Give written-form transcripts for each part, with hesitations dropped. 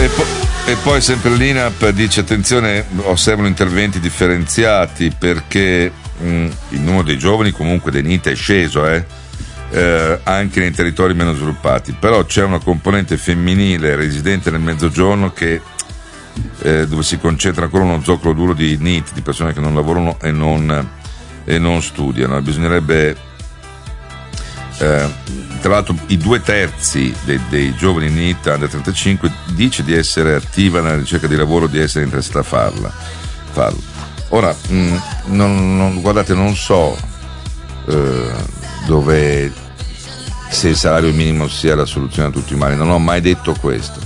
E poi sempre l'INAP dice: attenzione, osservano interventi differenziati perché il numero dei giovani comunque dei NEET è sceso anche nei territori meno sviluppati, però c'è una componente femminile residente nel mezzogiorno che dove si concentra ancora uno zoccolo duro di NEET, di persone che non lavorano e non studiano. Bisognerebbe tra l'altro i 2/3 dei giovani NEET under 35 dice di essere attiva nella ricerca di lavoro, di essere interessata a farlo. Ora guardate, non so dove, se il salario minimo sia la soluzione a tutti i mali, non ho mai detto questo.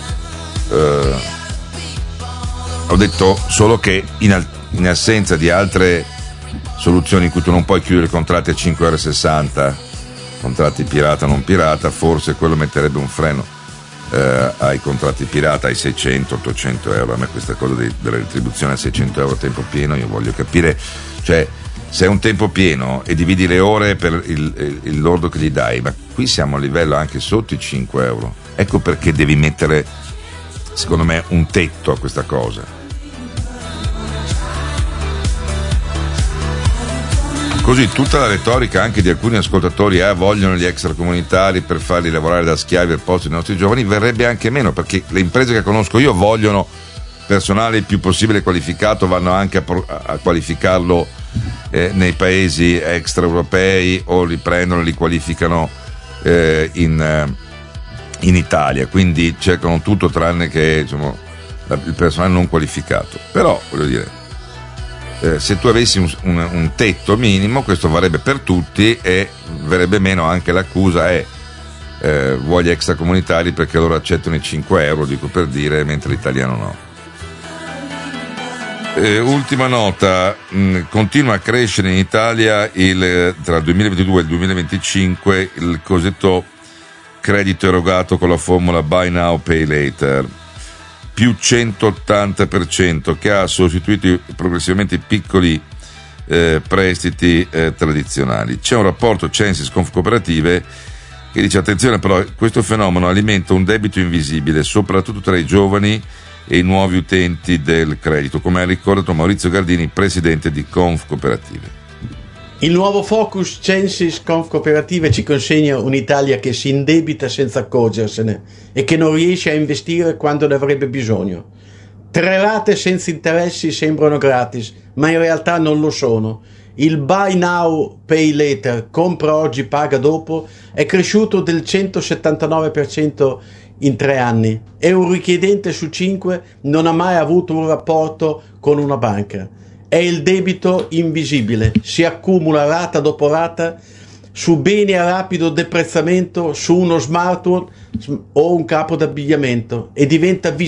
Ho detto solo che in assenza di altre soluzioni in cui tu non puoi chiudere i contratti a 5,60 €, contratti pirata non pirata, forse quello metterebbe un freno ai contratti pirata, ai 600-800 €. A me questa cosa della retribuzione a 600 € a tempo pieno, io voglio capire, cioè se è un tempo pieno e dividi le ore per il lordo che gli dai, ma qui siamo a livello anche sotto i 5 €. Ecco perché devi mettere, secondo me, un tetto a questa cosa. Così tutta la retorica anche di alcuni ascoltatori vogliono gli extracomunitari per farli lavorare da schiavi al posto dei nostri giovani, verrebbe anche meno, perché le imprese che conosco io vogliono personale il più possibile qualificato, vanno anche a qualificarlo nei paesi extraeuropei o li prendono e li qualificano in Italia, quindi cercano tutto tranne che il personale non qualificato. Però voglio dire, se tu avessi un tetto minimo, questo varrebbe per tutti e verrebbe meno anche l'accusa vuoi gli extracomunitari perché loro accettano i 5 €, dico per dire, mentre l'italiano no. Ultima nota, continua a crescere in Italia tra il 2022 e il 2025 il cosiddetto credito erogato con la formula Buy Now Pay Later, più 180%, che ha sostituito progressivamente i piccoli prestiti tradizionali. C'è un rapporto Censis Confcooperative che dice: attenzione però, questo fenomeno alimenta un debito invisibile soprattutto tra i giovani e i nuovi utenti del credito, come ha ricordato Maurizio Gardini, presidente di Confcooperative. Il nuovo focus Censis Confcooperative ci consegna un'Italia che si indebita senza accorgersene e che non riesce a investire quando ne avrebbe bisogno. 3 rate senza interessi sembrano gratis, ma in realtà non lo sono. Il Buy Now Pay Later, compra oggi paga dopo, è cresciuto del 179% in 3 anni e un richiedente su 5 non ha mai avuto un rapporto con una banca. È il debito invisibile, si accumula rata dopo rata su beni a rapido deprezzamento, su uno smartphone o un capo d'abbigliamento e diventa visibile